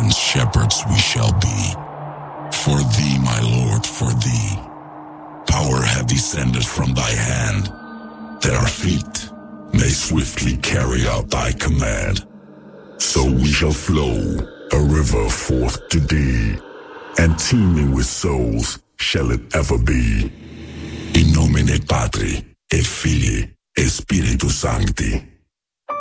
and shepherds we shall be. For thee, my Lord, for thee, power hath descended from thy hand, that our feet may swiftly carry out thy command. So we shall flow a river forth today, and teeming with souls shall it ever be. In nomine Patri, et Filii, et Spiritus Sancti.